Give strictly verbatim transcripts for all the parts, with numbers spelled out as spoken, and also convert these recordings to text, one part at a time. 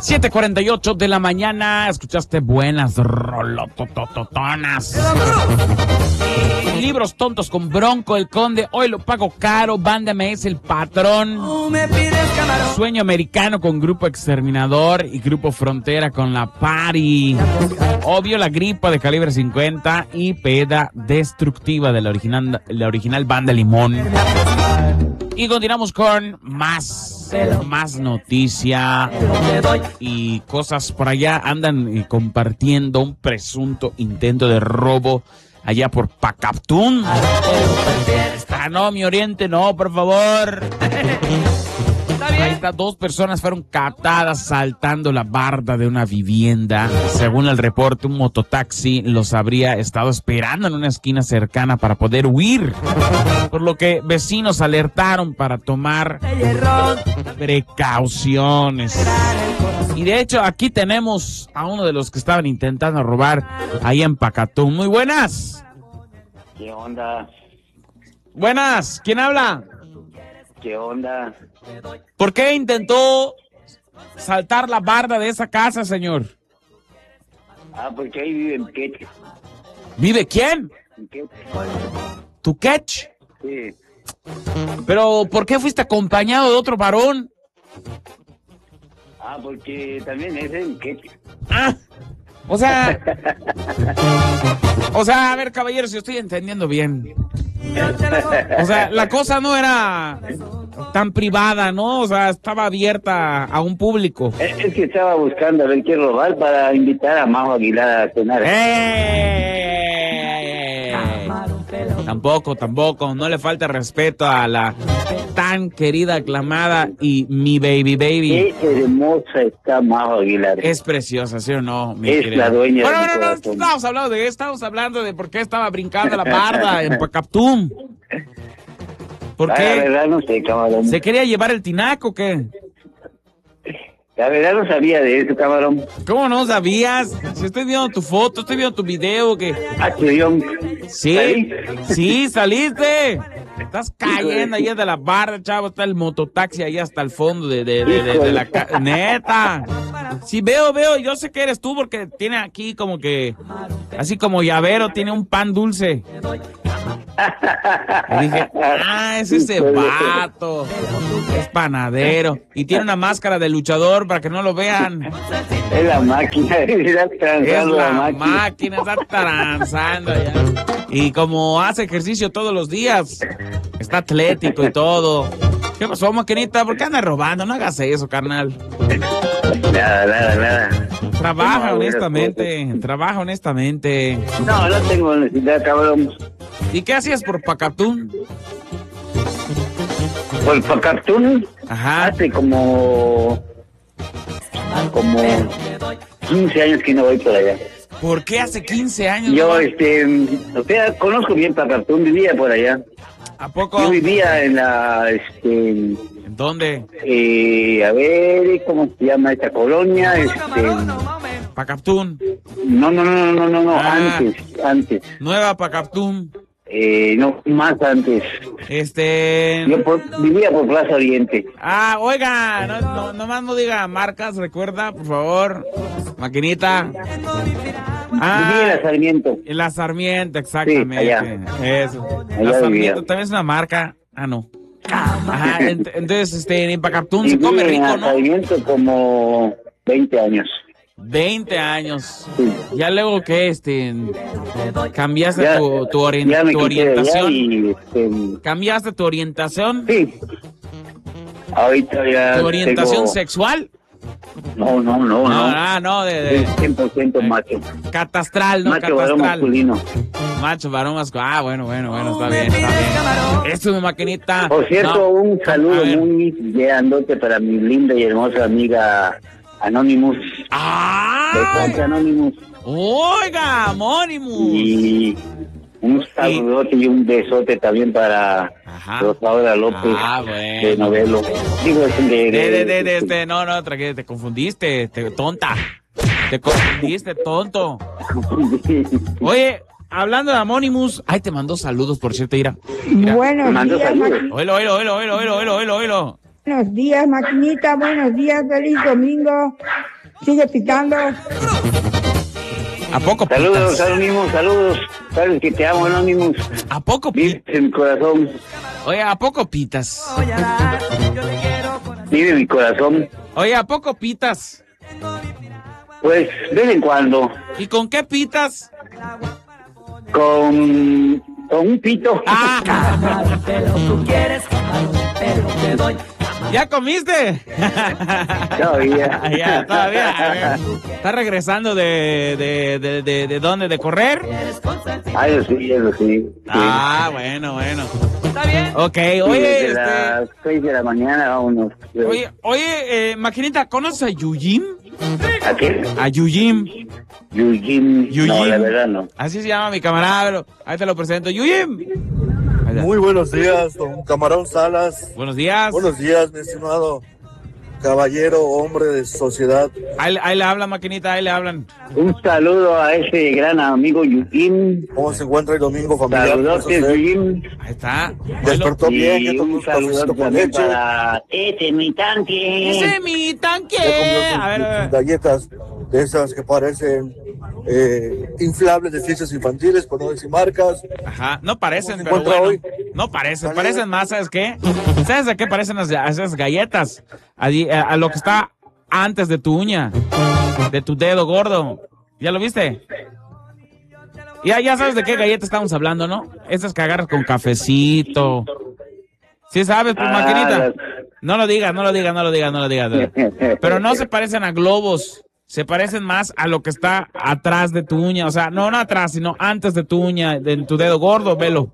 siete cuarenta y ocho de la mañana, escuchaste buenas rolotototonas. Libros tontos con Bronco el Conde, hoy lo pago caro, Banda M S el patrón. Sueño americano con Grupo Exterminador y Grupo Frontera con La Party. Obvio la gripa de Calibre cincuenta y Peda Destructiva de la original, la original Banda Limón. Y continuamos con más, más noticia y cosas por allá. Andan eh, compartiendo un presunto intento de robo allá por Pacaptún. Ah, no, mi oriente, no, por favor. Ahí está, dos personas fueron captadas saltando la barda de una vivienda. Según el reporte, un mototaxi los habría estado esperando en una esquina cercana para poder huir, por lo que vecinos alertaron para tomar precauciones. Y de hecho, aquí tenemos a uno de los que estaban intentando robar ahí en Pacaptún. Muy buenas. ¿Qué onda? Buenas, ¿quién habla? ¿Qué onda? ¿Por qué intentó saltar la barda de esa casa, señor? Ah, porque ahí vive en Quech. ¿Vive quién? ¿En Quech? ¿Tu Quech? Sí. Pero, ¿por qué fuiste acompañado de otro varón? Ah, porque también es en Quech. Ah, o sea... o sea, a ver, caballero, si estoy entendiendo bien. O sea, la cosa no era tan privada, ¿no? O sea, estaba abierta a un público. Es, es que estaba buscando a ver qué robar para invitar a Majo Aguilar a cenar. ¡Eh! Tampoco, tampoco, no le falta respeto a la tan querida, aclamada y mi baby baby. Qué hermosa está Majo Aguilar. Es preciosa, ¿sí o no? Mi es querida? la dueña bueno, de mi bueno, no, corazón. estamos hablando de estamos hablando de por qué estaba brincando la barda en Pacaptún. ¿Por Ah, qué? la verdad no sé, camarón. ¿Se quería llevar el tinaco o qué? La verdad no sabía de eso, camarón. ¿Cómo no sabías? Si estoy viendo tu foto, estoy viendo tu video, que... Ah, que yo... Sí, ¿Salí? sí, saliste. Estás cayendo allá de la barra, chavo. Está el mototaxi ahí hasta el fondo de, de, de, de, de la... Ca- Neta. Sí, veo, veo. Yo sé que eres tú porque tiene aquí como que... Así como llavero, tiene un pan dulce. Y dije, ah, es ese vato. Es panadero. Y tiene una máscara de luchador para que no lo vean. Es la máquina, está transando Es la la máquina. máquina, está transando ya. Y como hace ejercicio todos los días, está atlético y todo. ¿Qué pasó, maquinita? ¿Por qué andas robando? No hagas eso, carnal. Nada, nada, nada. Trabaja No, honestamente, trabaja honestamente. No, no tengo necesidad, cabrón. ¿Y qué hacías por Pacaptún? Por Pacaptún, Ajá. hace como... como quince años que no voy por allá. ¿Por qué hace quince años? Yo, no? este, o sea, conozco bien Pacaptún, vivía por allá. ¿A poco? Yo vivía en la, este, ¿En dónde? eh, a ver, ¿cómo se llama esta colonia? Este, Pacaptún. no, no, no, no, no, no, Ah. antes, antes, Nueva Pacaptún. eh, no, más antes. Este... Yo por- vivía por Plaza Oriente. Ah, oiga, no, no, nomás no diga marcas, recuerda, por favor. Maquinita. Ah, Vivía en la Sarmiento. en la Sarmiento, exactamente. Sí, allá. Eso. Allá La Sarmiento vivía. también es una marca. Ah, no. Ajá, ent- entonces, este, en Pacaptún se Viví come en rico, la ¿no? Sarmiento como veinte años. veinte años. Sí. Ya luego que, este, cambiaste Ya, tu, tu, orien- ya me tu quité de allá orientación. y, este, ¿Cambiaste tu orientación? sí. Ahorita ya ¿Tu orientación tengo- sexual? No, no, no, No, no. ah, no, de, de Es cien por ciento macho. catastral, ¿no? Macho varón Catastral. masculino. Macho, varón masculino. Ah, bueno, bueno, bueno, está bien, está bien. Esto es mi maquinita. Por cierto, No, un a saludo ver. muy grandote para mi linda y hermosa amiga Anonymous. ¡Ah! Besote, Anonymous. Oiga, Monimus. Y un saludote y un besote también para Ajá. Rosaura López Ah, bueno. de Novelo. Digo, es de... De, de, de, de, este, no, no, tranquilo, te confundiste, te, tonta. Te confundiste, tonto. Oye, hablando de Anonymous, ay, te mandó saludos, por cierto, Ira. Mira. Buenos Mando días, saludos. Ma- Oílo, oílo, oílo, oílo, oílo, oílo, oílo, oílo. buenos días, maquinita, buenos días, feliz domingo. Sigue picando. ¿A poco pitas? Saludos, Anonymous, saludos. Sabes que te amo, Anonymous. ¿A poco pitas? Vive en mi corazón. Oye, ¿a poco pitas? Vive en mi corazón. Oye, ¿a poco pitas? Pues, de vez en cuando. ¿Y con qué pitas? Con... con un pito. Ah. ¿Ya comiste? Todavía. Ya, todavía. ¿Estás regresando de, de, de, de, de dónde? ¿De correr? Ah, eso sí, eso sí. sí. Ah, bueno, bueno. Está bien. Ok, oye, Desde este... las seis de la mañana, vámonos. Oye, oye, eh, Maquinita, ¿conoces a Yujim? ¿A qué? A Yujim. Yujim. Yujim. No, la verdad no. Así se llama mi camarada, pero ahí te lo presento. Yujim. Muy buenos días, don Camarón Salas. Buenos días. Buenos días, mi estimado caballero, hombre de sociedad. Ahí, ahí le hablan, Maquinita, ahí le hablan. Un saludo a ese gran amigo Yujim. ¿Cómo se encuentra el domingo familiar? Saludos, Yujim. Ahí está. Despertó bien, ya Y tomó un un cafecito saludo con también leche. para ese mi tanque. ¡Ese es mi tanque! Ya comió A ver, sus- a sus ver. galletas de esas que parecen eh, inflables de fiestas infantiles, por no decir marcas. Ajá, no parecen, ¿Cómo se pero encuentra bueno. hoy? No parecen, Vale. parecen más, ¿sabes qué? ¿Sabes de qué parecen las, esas galletas? Allí, a, a lo que está antes de tu uña, de tu dedo gordo. ¿Ya lo viste? Ya, ya sabes de qué galleta estamos hablando, ¿no? Esas que agarras con cafecito. ¿Sí sabes, pues, Ah, Maquinita? las- No lo digas, no lo digas, no lo digas, no lo digas. Pero no se parecen a globos. Se parecen más a lo que está atrás de tu uña. O sea, no, no atrás, sino antes de tu uña, de tu dedo gordo, velo.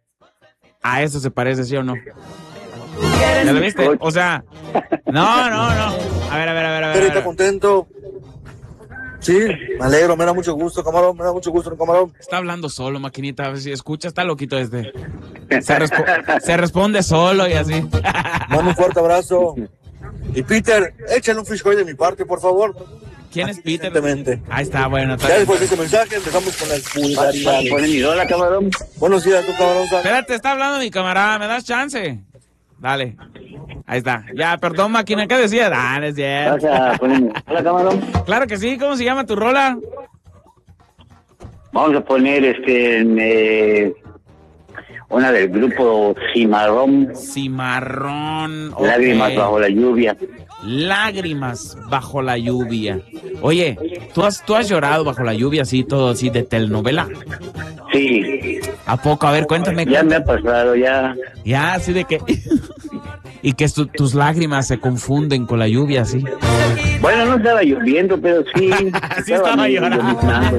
A eso se parece, ¿sí o no? ¿Ya lo viste? O sea, no, no, no. A ver, a ver, a ver, a ver. Pero a está ver. contento. Sí, me alegro, me da mucho gusto, Camarón, me da mucho gusto, don Camarón. Está hablando solo, Maquinita. A ver si escucha, está loquito este. Se, respo- se responde solo y así. Mando un fuerte abrazo. Y Peter, échale un fish de mi parte, por favor. ¿Quién es Peter? Evidentemente. Ahí está, bueno. Está Ya bien. después de este mensaje empezamos con las ¿Vas a vulgaridades. poner mi rola, camarón? Buenos días, don Camarón Salas. Espérate, está hablando mi camarada. ¿Me das chance? Dale. Ahí está. Ya, perdón, máquina. ¿Qué decías? Ah, no es ¿Vas cierto. a poner mi rola, camarón? Claro que sí. ¿Cómo se llama tu rola? Vamos a poner este eh, una del grupo Cimarrón, Cimarrón. ok. Lágrimas bajo la lluvia. Lágrimas bajo la lluvia. Oye, ¿tú has, tú has llorado bajo la lluvia así, todo así de telenovela? Sí, ¿A poco? A ver, cuéntame. ya me ha pasado, ya. Ya, así de que... y que tu- tus lágrimas se confunden con la lluvia, así. Bueno, no estaba lloviendo, pero sí. Sí estaba medio llorando. lloviznando.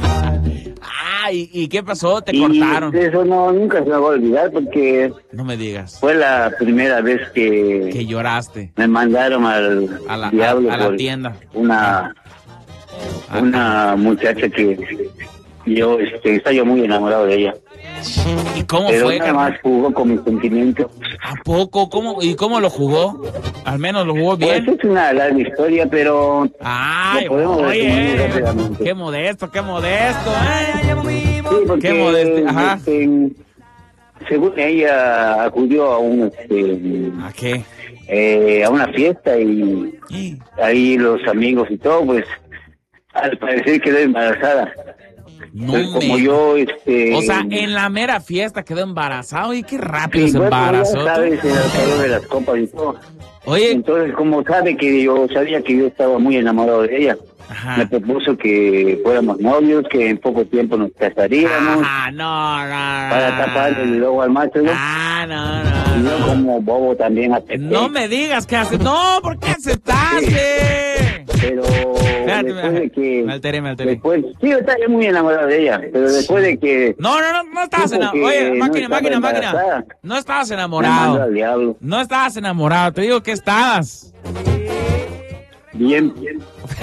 Ah, ¿y, y qué pasó? Te Y cortaron. eso no, nunca se me va a olvidar porque No me digas. fue la primera vez que, Que lloraste me mandaron al a la, diablo a, a la por tienda. una, Ah. una muchacha que yo este, estaba yo muy enamorado de ella. ¿Y cómo Pero fue, nada carnal? más jugó con mis sentimientos. ¿A poco? ¿Cómo? ¿Y cómo lo jugó? Al menos lo jugó Pues bien. es una larga historia, pero Ay, lo podemos resumir oye. rápidamente. Qué modesto, qué modesto. ¿eh? sí, porque, qué modesto, ajá. este, según ella acudió a un este, ¿A qué? eh, a una fiesta y Y- ahí los amigos y todo, pues al parecer quedó embarazada. No Pues, como me... yo, este... O sea, en la mera fiesta quedó embarazado. Y qué rápido sí, se bueno, ya embarazó. sabes, en el calor de las copas y todo. Oye, Entonces, como sabe que yo sabía que yo estaba muy enamorado de ella, me ajá. propuso que fuéramos novios, que en poco tiempo nos casaríamos, Ah, no, no, no. para taparle el logo al macho, ¿no? Ah, no, Y no, yo no. como bobo también acepté. No me digas que haces. No, ¿por qué aceptaste? Pero Espérate, después me, de que... me alteré, me alteré. Después, sí, yo estaba muy enamorado de ella, pero después de que No, no, no, no estabas Supo enamorado. que Oye, no máquina, estaba máquina, máquina. embarazada. No estabas me mandó enamorado. al diablo. No estabas enamorado. Te digo que estabas. Bien, bien.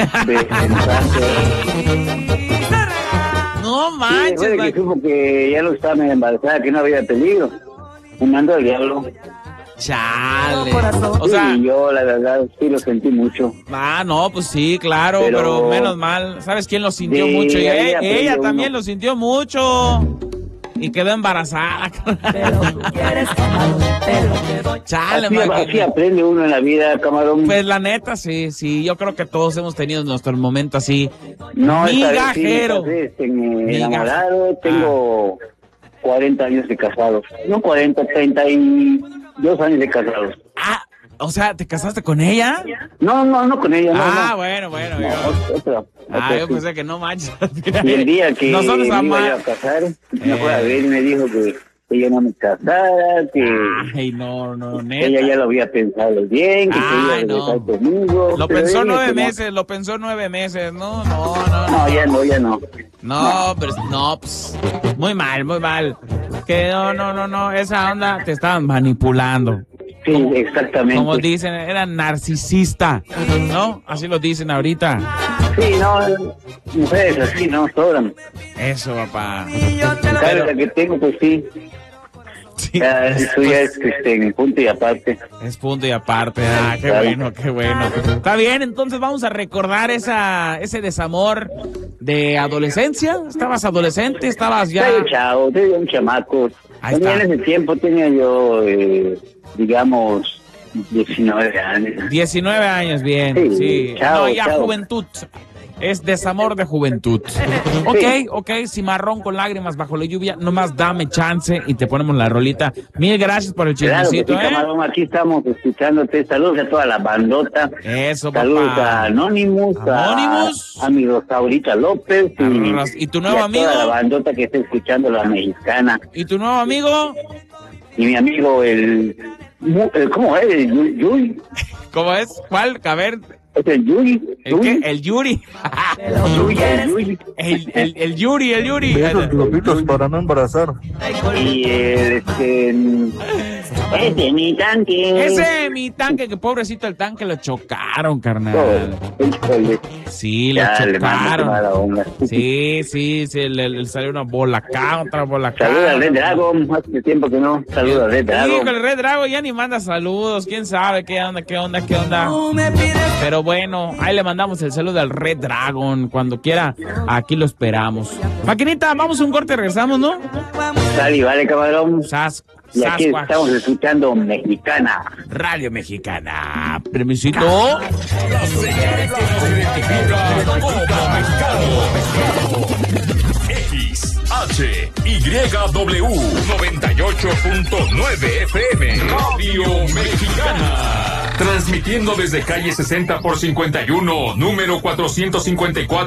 No Sí, manches, después de ma- que supo que ya no estaba medio embarazada, que no había peligro, me mandó al diablo. Chale. O sea, Sí, yo la verdad sí lo sentí mucho. ah, no, pues sí, claro, pero, Pero- menos mal. ¿Sabes quién lo sintió De mucho? Y ahí ella, aprendió ella uno. también lo sintió mucho. Y quedó embarazada. Chale, así, así aprende uno en la vida, camarón. Pues la neta, sí, sí. Yo creo que todos hemos tenido nuestro momento así. No, migajero. Sí, me he enamorado, tengo ah. cuarenta años de casados. No cuarenta, treinta y dos años de casados. Ah, o sea, ¿te casaste con ella? No, no, no con ella. No, ah, no. bueno, bueno. No, yo... otra, ah, otra, yo sí. pensé que no manches. Y el día que nosotros me ama... iba a casar, me eh. fue a ver y me dijo que que yo no me casara, que Ay, no, no, neta. ella ya lo había pensado bien, que Ay, quería regresar no. conmigo. Lo pensó nueve meses, lo pensó nueve meses, no, no, no. No, ya no, ya no. No, pero no, pues, muy mal, muy mal. Que no, no, no, no, esa onda te estaban manipulando. Sí, como, exactamente. Como dicen, era narcisista, ¿no? Así lo dicen ahorita. Sí, no, mujeres así, no, sobran. Eso, papá. Pero la que tengo, pues sí. Sí, ya, eso pues, ya es este, en punto y aparte. Es punto y aparte. Ah, qué claro. bueno, qué bueno. Está bien, entonces vamos a recordar esa ese desamor de adolescencia. ¿Estabas adolescente? ¿Estabas ya...? Soy un chavo, soy un chamaco. También en ese tiempo tenía yo, eh, digamos, diecinueve años. diecinueve años, bien. Sí, sí. Chao, no, ya chao. juventud. Es desamor de juventud. Ok, ok, cimarrón con lágrimas bajo la lluvia. Nomás dame chance y te ponemos la rolita. Mil gracias por el chismecito, claro que sí, ¿eh? Camarón, aquí estamos escuchándote. Saludos a toda la bandota. Eso, papá. Saludos a Anonymous, Anonymous. a, a mi Rosaurita López. Y, ¿Y tu nuevo y a amigo? toda la bandota que está escuchando, la mexicana. ¿Y tu nuevo amigo? Y mi amigo, el... el ¿cómo es? El Yuri. ¿Cómo es? ¿Cuál? A ver... Es el Yuri. ¿El qué? El Yuri. El Yuri, el Yuri. El, el, el Yuri, el Yuri. Esos globitos para no embarazar. Y el, este... Ese, mi tanque. Ese, mi tanque, que pobrecito el tanque lo chocaron, carnal. Oh, sí, lo ya, chocaron. Sí, sí, sí, le, le salió una bola acá, otra bola acá. Saludos al Red Dragon, hace tiempo que no. Saludos al Red Dragon. Sí, el Red Dragon ya ni manda saludos, quién sabe qué onda, qué onda, qué onda. Pero bueno, ahí le mandamos el saludo al Red Dragon. Cuando quiera, aquí lo esperamos. Maquinita, vamos a un corte y regresamos, ¿no? Dale, vale, cabrón. Sas, y aquí Sasquatch. Estamos escuchando Mexicana. Radio Mexicana. Permisito. La señal que nos identifica como mexicano. X, H, Y, W, noventa y ocho punto nueve F M. Radio Mexicana. Transmitiendo desde calle sesenta por cincuenta y uno, número cuatrocientos cincuenta y cuatro.